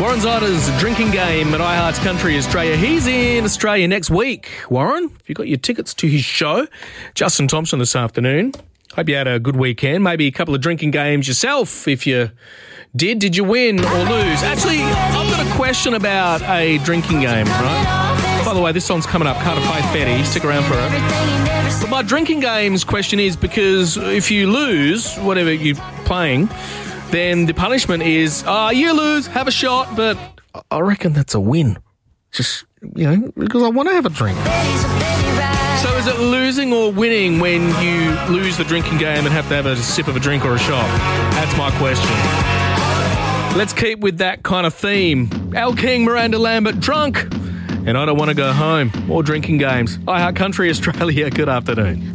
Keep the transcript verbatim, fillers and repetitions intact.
Warren Zyder's drinking game at iHeart's Country Australia. He's in Australia next week. Warren, have you got your tickets to his show? Justin Thompson this afternoon. Hope you had a good weekend. Maybe a couple of drinking games yourself. If you did, did you win or lose? Actually, I've got a question about a drinking game, right? By the way, this song's coming up, Carter Faith Betty. Stick around for it. But my drinking games question is because if you lose, whatever you're playing, then the punishment is, ah, uh, you lose, have a shot, but I reckon that's a win. Just, you know, because I want to have a drink. So is it losing or winning when you lose the drinking game and have to have a sip of a drink or a shot? That's my question. Let's keep with that kind of theme. Al King, Miranda Lambert, drunk, and I don't want to go home. More drinking games. iHeart Country Australia, good afternoon.